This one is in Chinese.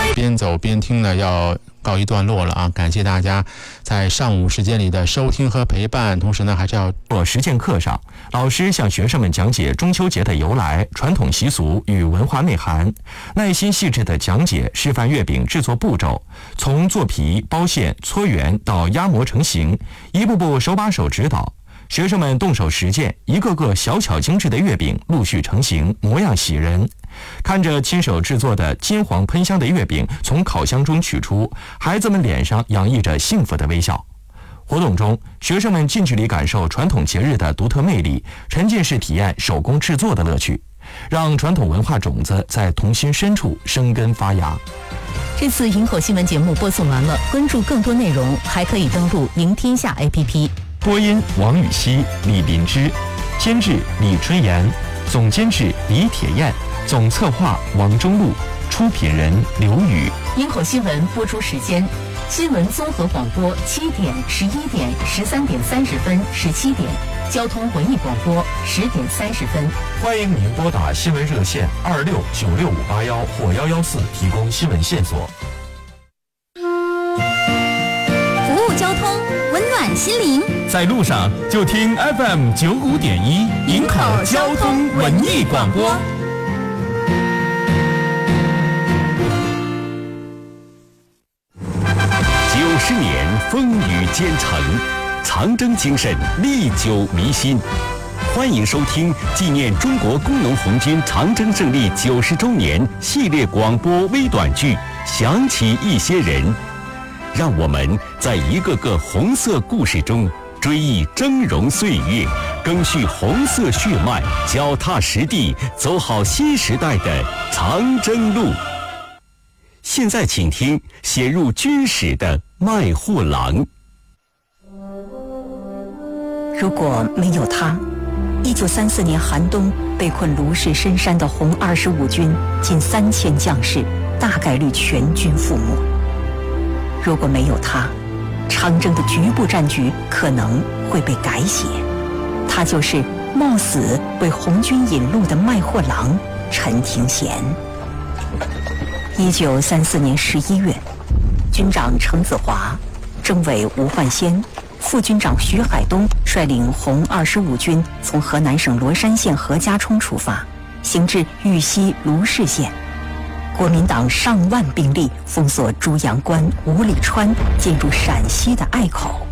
边走边听呢要告一段落了啊！感谢大家在上午时间里的收听和陪伴，同时呢还是要实践课上，老师向学生们讲解中秋节的由来、传统习俗与文化内涵，耐心细致地讲解示范月饼制作步骤，从做皮、包馅、搓圆到压模成型，一步步手把手指导。学生们动手实践，一个个小巧精致的月饼陆续成型，模样喜人。看着亲手制作的金黄喷香的月饼从烤箱中取出，孩子们脸上洋溢着幸福的微笑。活动中，学生们近距离感受传统节日的独特魅力，沉浸式体验手工制作的乐趣，让传统文化种子在童心深处生根发芽。 这次营口新闻节目播送完了，关注更多内容还可以登录赢天下 APP。 播音王禹锡、李林之，监制李春妍，总监制李铁燕，总策划王中路，出品人刘宇。 营口新闻播出时间：新闻综合广播7点、11点、13点30分、17点；交通文艺广播10点30分。 欢迎您拨打新闻热线26965581或114提供新闻线索。 服务交通，温暖心灵。 在路上就听 FM95.1营口交通文艺广播。90年风雨兼程，长征精神历久弥新。欢迎收听纪念中国工农红军长征胜利90周年系列广播微短剧《想起一些人》，让我们在一个个红色故事中追忆峥嵘岁月，赓续红色血脉，脚踏实地，走好新时代的长征路。现在请听写入军史的卖货郎。 如果没有他，1934年寒冬被困卢氏深山的红25军近3000将士，大概率全军覆没。如果没有他，长征的局部战局可能会被改写。他就是冒死为红军引路的卖货郎陈廷贤。1934年11月，军长程子华、政委吴焕先、副军长徐海东率领红25军从河南省罗山县何家冲出发，行至豫西卢氏县。国民党上万兵力封锁朱阳关、五里川进入陕西的隘口。